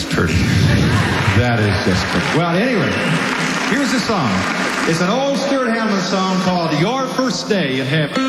just pretty. That is just pretty. Well, anyway, here's the song. It's an old Stuart Hamlin song called Your First Day in Heaven.